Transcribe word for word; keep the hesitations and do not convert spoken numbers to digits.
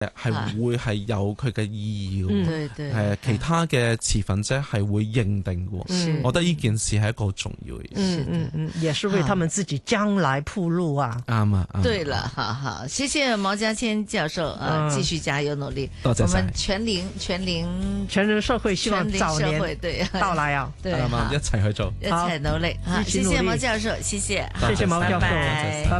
係會係有佢嘅意義嘅， 對對， 係其他嘅持份者係會認定嘅，我覺得呢件事係一個好重要嘅事， 嗯嗯嗯，也是為他們自己將來鋪路啊。 啱啊， 對了，好好，謝謝毛家謙教授啊，繼續加油努力， 多謝晒， 我們全齡全齡全人社會希望早年對到來啊， 對， 一齊去做， 一齊努力，好，謝謝毛教授，謝謝， 謝謝毛教授。